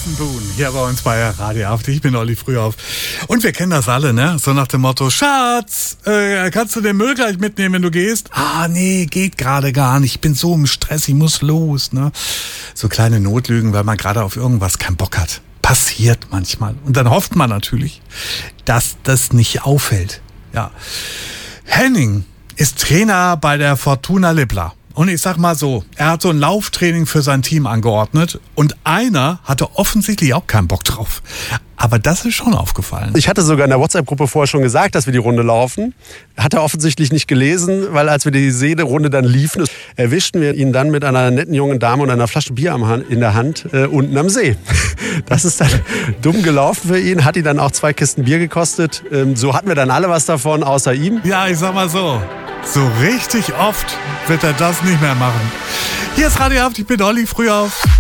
Sassenboon hier bei uns bei Radio Haft. Ich bin Olli Frühauf. Und wir kennen das alle, ne? So nach dem Motto, Schatz, kannst du den Müll gleich mitnehmen, wenn du gehst? Ah, nee, geht gerade gar nicht. Ich bin so im Stress, ich muss los, ne? So kleine Notlügen, weil man gerade auf irgendwas keinen Bock hat. Passiert manchmal. Und dann hofft man natürlich, dass das nicht auffällt. Ja. Henning ist Trainer bei der Fortuna Lippla. Und ich sag mal so, er hat so ein Lauftraining für sein Team angeordnet und einer hatte offensichtlich auch keinen Bock drauf. Aber das ist schon aufgefallen. Ich hatte sogar in der WhatsApp-Gruppe vorher schon gesagt, dass wir die Runde laufen. Hat er offensichtlich nicht gelesen, weil als wir die Seele-Runde dann liefen, erwischten wir ihn dann mit einer netten jungen Dame und einer Flasche Bier in der Hand unten am See. Das ist dann dumm gelaufen für ihn, hat ihn dann auch 2 Kisten Bier gekostet. So hatten wir dann alle was davon, außer ihm. Ja, ich sag mal so richtig oft wird er das nicht mehr machen. Hier ist Radio Haft, ich bin Olli Frühauf.